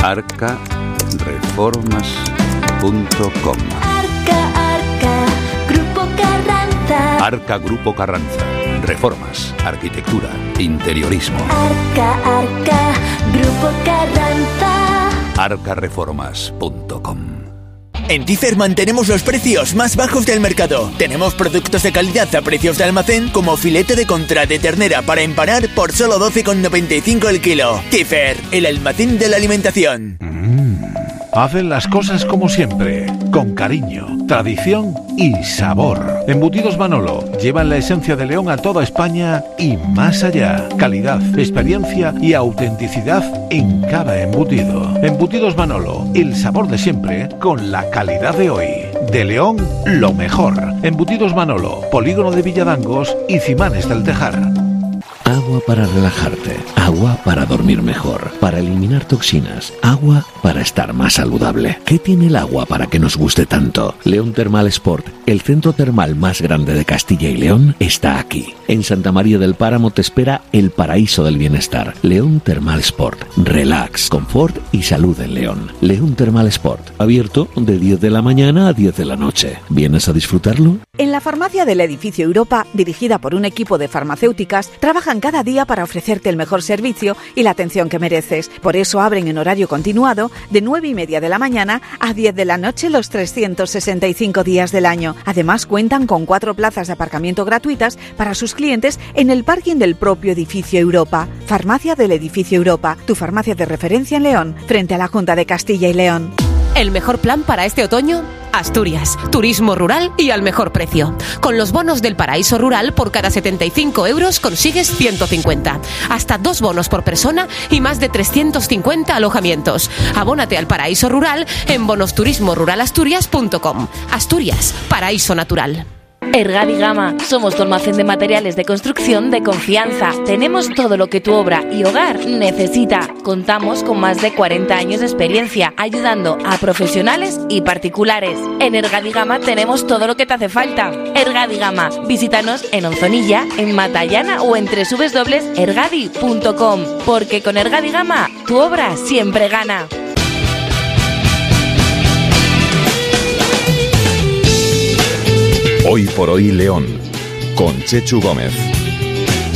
arcareformas.com. Arca, Grupo Carranza. Arca Grupo Carranza. Reformas, arquitectura, interiorismo. Arca, Grupo Carranza. arcareformas.com. En Ticer mantenemos los precios más bajos del mercado. Tenemos productos de calidad a precios de almacén, como filete de contra de ternera para empanar por solo 12,95 el kilo. Ticer, el almacén de la alimentación. Hacen las cosas como siempre, con cariño, tradición y sabor. Embutidos Manolo llevan la esencia de León a toda España y más allá. Calidad, experiencia y autenticidad en cada embutido. Embutidos Manolo, el sabor de siempre con la calidad de hoy. De León, lo mejor. Embutidos Manolo, Polígono de Villadangos y Cimanes del Tejar. Agua para relajarte, agua para dormir mejor, para eliminar toxinas, agua para estar más saludable. ¿Qué tiene el agua para que nos guste tanto? León Termal Sport, el centro termal más grande de Castilla y León, está aquí. En Santa María del Páramo te espera el paraíso del bienestar. León Termal Sport, relax, confort y salud en León. León Termal Sport, abierto de 10 de la mañana a 10 de la noche. ¿Vienes a disfrutarlo? En la farmacia del edificio Europa, dirigida por un equipo de farmacéuticas, trabajan cada día para ofrecerte el mejor servicio y la atención que mereces. Por eso abren en horario continuado de 9:30 de la mañana a 10 de la noche los 365 días del año. Además, cuentan con 4 plazas de aparcamiento gratuitas para sus clientes en el parking del propio edificio Europa. Farmacia del edificio Europa, tu farmacia de referencia en León, frente a la Junta de Castilla y León. ¿El mejor plan para este otoño? Asturias, turismo rural y al mejor precio. Con los bonos del Paraíso Rural, por cada 75 euros consigues 150. Hasta 2 bonos por persona y más de 350 alojamientos. Abónate al Paraíso Rural en bonosturismoruralasturias.com. Asturias, paraíso natural. Ergadi Gama, somos tu almacén de materiales de construcción de confianza. Tenemos todo lo que tu obra y hogar necesita. Contamos con más de 40 años de experiencia ayudando a profesionales y particulares. En Ergadi Gama tenemos todo lo que te hace falta. Ergadi Gama, visítanos en Onzonilla, en Matallana o en www.ergadi.com. Porque con Ergadi Gama, tu obra siempre gana. Hoy por hoy León, con Chechu Gómez.